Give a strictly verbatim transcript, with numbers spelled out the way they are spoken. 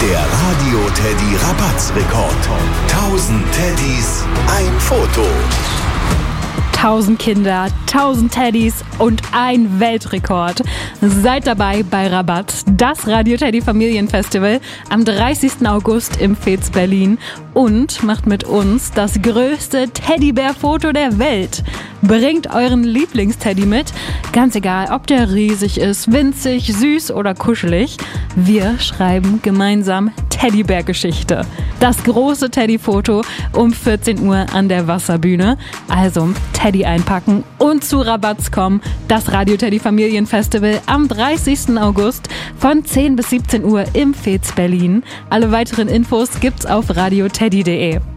Der Radio Teddy Rabatz-Rekord. tausend Teddys, ein Foto. tausend Kinder, tausend Teddys und ein Weltrekord. Seid dabei bei Rabatt, das Radio Teddy Familienfestival am dreißigsten August im Fez Berlin und macht mit uns das größte Teddybär-Foto der Welt. Bringt euren Lieblingsteddy mit, ganz egal, ob der riesig ist, winzig, süß oder kuschelig. Wir schreiben gemeinsam Teddybär-Geschichte. Das große Teddy-Foto um vierzehn Uhr an der Wasserbühne. Also Teddy einpacken und zu Rabatz kommen. Das Radio Teddy Familienfestival am dreißigsten August von zehn bis siebzehn Uhr im Fez Berlin. Alle weiteren Infos gibt's auf radio teddy punkt de.